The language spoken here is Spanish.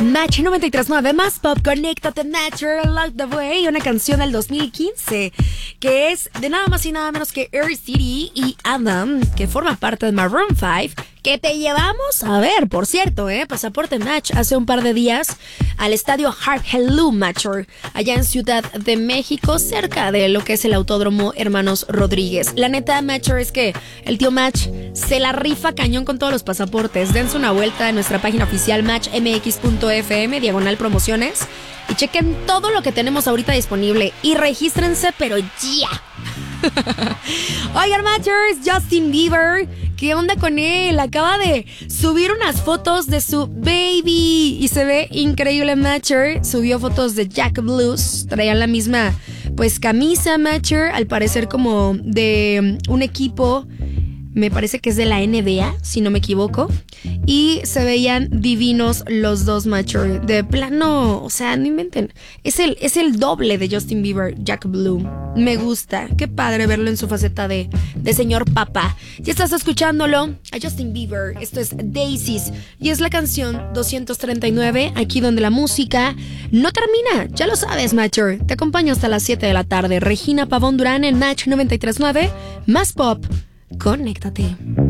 Match 93.9, más pop, conéctate, Natural Love the Way, una canción del 2015 que es de nada más y nada menos que Air City y Adam, que forma parte de Maroon 5, que te llevamos a ver, por cierto, Pasaporte Match hace un par de días al estadio Heart Hello Matcher, allá en Ciudad de México, cerca de lo que es el Autódromo Hermanos Rodríguez. La neta, Matcher, es que el tío Match se la rifa cañón con todos los pasaportes. Dense una vuelta en nuestra página oficial matchmx.fm, diagonal promociones, y chequen todo lo que tenemos ahorita disponible y regístrense, pero ya. Oigan, Matchers, Justin Bieber, ¿qué onda con él? Acaba de subir unas fotos de su baby y se ve increíble, Matcher. Subió fotos de Jack Blues, traían la misma pues camisa, Matcher, al parecer como de un equipo, me parece que es de la NBA, si no me equivoco. Y se veían divinos los dos, Matcher. De plano, o sea, no inventen. Es el doble de Justin Bieber, Jack Blue. Me gusta. Qué padre verlo en su faceta de señor papá. Ya estás escuchándolo a Justin Bieber. Esto es Daisies. Y es la canción 239, aquí donde la música no termina. Ya lo sabes, Matcher. Te acompaño hasta las 7 de la tarde. Regina Pavón Durán en Match 93.9. Más pop. Conéctate.